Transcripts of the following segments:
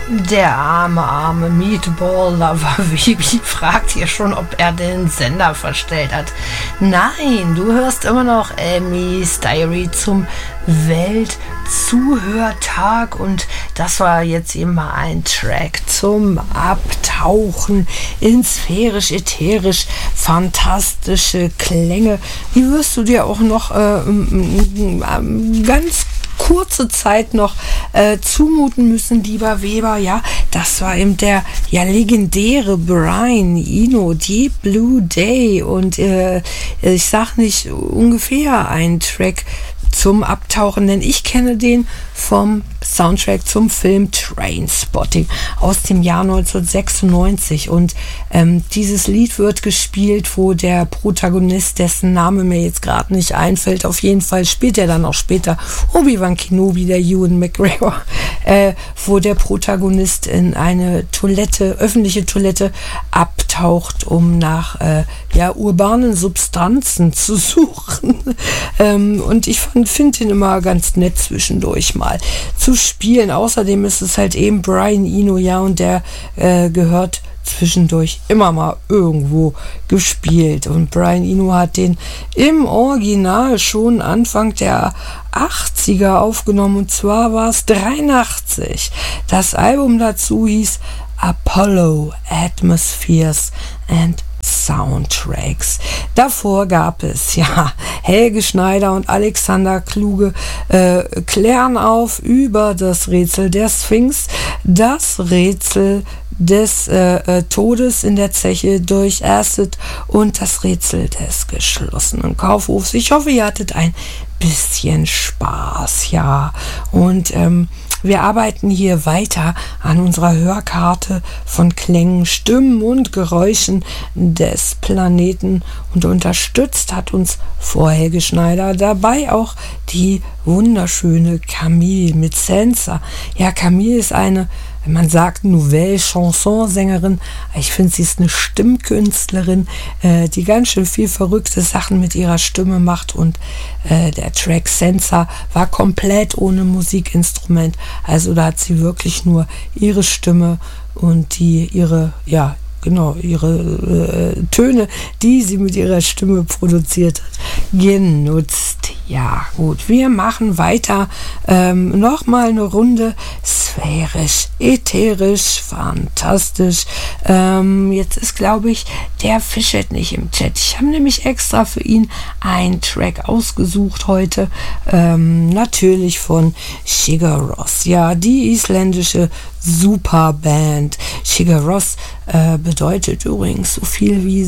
Der arme Meatball-Lover Vibi fragt hier schon, ob er den Sender verstellt hat. Nein, du hörst immer noch Emmys Diary zum Weltzuhörtag und das war jetzt eben mal ein Track zum Abtauchen in sphärisch-ätherisch fantastische Klänge. Die wirst du dir auch noch ganz kurze Zeit noch zumuten müssen, lieber Weber. Ja, das war eben der legendäre Brian Eno, Deep Blue Day und ich sag nicht ungefähr ein Track zum Abtauchen, denn ich kenne den vom Soundtrack zum Film Trainspotting aus dem Jahr 1996 und dieses Lied wird gespielt, wo der Protagonist, dessen Name mir jetzt gerade nicht einfällt, auf jeden Fall spielt er dann auch später Obi-Wan Kenobi, der Ewan McGregor, wo der Protagonist in eine öffentliche Toilette abtaucht, um nach urbanen Substanzen zu suchen. Und ich finde ihn immer ganz nett zwischendurch mal zu spielen. Außerdem ist es halt eben Brian Eno, ja, und der gehört zwischendurch immer mal irgendwo gespielt. Und Brian Eno hat den im Original schon Anfang der 80er aufgenommen, und zwar war es 83. Das Album dazu hieß Apollo Atmospheres and Soundtracks. Davor gab es Helge Schneider und Alexander Kluge klären auf über das Rätsel der Sphinx, das Rätsel des Todes in der Zeche durch Acid und das Rätsel des geschlossenen Kaufhofs. Ich hoffe, ihr hattet ein bisschen Spaß, ja. Und wir arbeiten hier weiter an unserer Hörkarte von Klängen, Stimmen und Geräuschen des Planeten, und unterstützt hat uns vor Helge Schneider dabei auch die wunderschöne Camille mit Senza. Ja, Camille ist eine, man sagt Nouvelle Chanson-Sängerin. Ich finde, sie ist eine Stimmkünstlerin, die ganz schön viel verrückte Sachen mit ihrer Stimme macht, und der Track Senza war komplett ohne Musikinstrument. Also da hat sie wirklich nur ihre Stimme und ihre Töne, die sie mit ihrer Stimme produziert hat, genutzt. Ja, gut, wir machen weiter. Nochmal eine Runde sphärisch, ätherisch, fantastisch. Jetzt ist, glaube ich, der Fischet nicht im Chat. Ich habe nämlich extra für ihn einen Track ausgesucht heute. Natürlich von Sigur Rós. Ja, die isländische Superband. Sigur Rós bedeutet übrigens so viel wie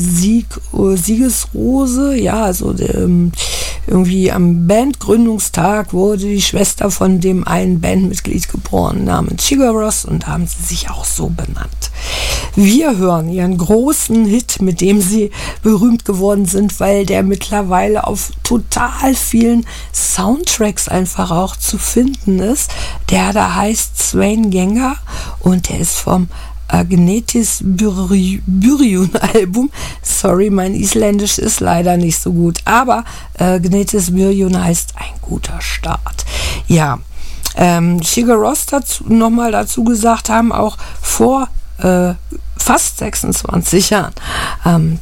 Siegesrose. Ja, also irgendwie am Bandgründungstag wurde die Schwester von dem einen Bandmitglied geboren, namens Sigur Rós, und haben sie sich auch so benannt. Wir hören ihren großen Hit, mit dem sie berühmt geworden sind, weil der mittlerweile auf total vielen Soundtracks einfach auch zu finden ist. Der da heißt Svanegenga und der ist vom Agnetis Byrjun Album. Sorry, mein Isländisch ist leider nicht so gut, aber Agnetis Byrjun heißt ein guter Start. Ja, Sigur Rós nochmal dazu gesagt, haben auch vor fast 26 Jahren, am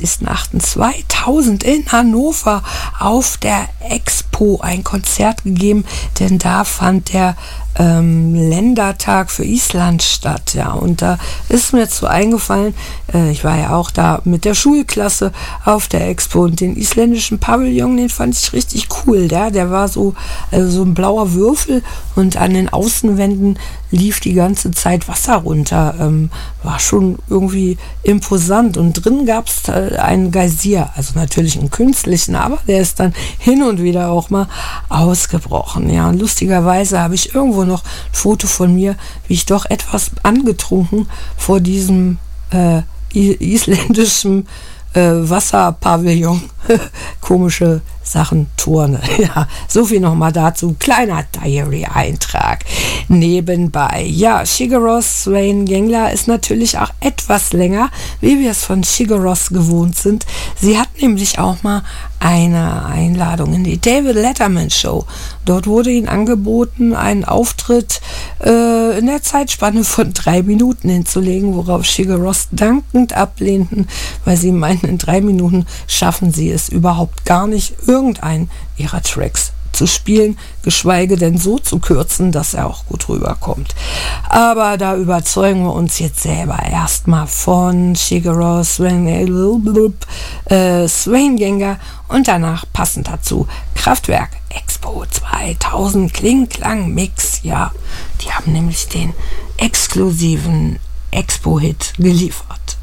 30.08.2000 in Hannover auf der Expo ein Konzert gegeben, denn da fand der Ländertag für Island statt, ja, und da ist mir zu eingefallen, ich war ja auch da mit der Schulklasse auf der Expo, und den isländischen Pavillon, den fand ich richtig cool, der war so ein blauer Würfel, und an den Außenwänden lief die ganze Zeit Wasser runter, war schon irgendwie imposant, und drin gab es einen Geysir, also natürlich einen künstlichen, aber der ist dann hin und wieder auch mal ausgebrochen, ja, und lustigerweise habe ich irgendwo noch ein Foto von mir, wie ich doch etwas angetrunken vor diesem isländischen Wasserpavillon komische Sachen turne. Ja, so viel nochmal dazu. Kleiner Diary-Eintrag nebenbei. Ja, Shigeros Swain Gengler ist natürlich auch etwas länger, wie wir es von Shigeros gewohnt sind. Sie hat nämlich auch mal eine Einladung in die David Letterman Show. Dort wurde ihnen angeboten, einen Auftritt in der Zeitspanne von 3 Minuten hinzulegen, worauf Shigeros dankend ablehnten, weil sie meinten, in 3 Minuten schaffen sie es überhaupt gar nicht, irgendeinen ihrer Tracks zu spielen, geschweige denn so zu kürzen, dass er auch gut rüberkommt. Aber da überzeugen wir uns jetzt selber erstmal von Shigeru Swain Gengler und danach passend dazu Kraftwerk Expo 2000 Kling-Klang-Mix. Ja, die haben nämlich den exklusiven Expo-Hit geliefert.